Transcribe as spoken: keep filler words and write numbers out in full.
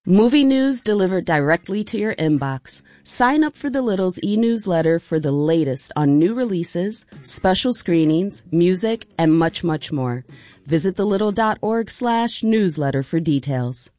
Movie news delivered directly to your inbox. Sign up for The Little's e-newsletter for the latest on new releases, special screenings, music, and much, much more. Visit thelittle.org slash newsletter for details.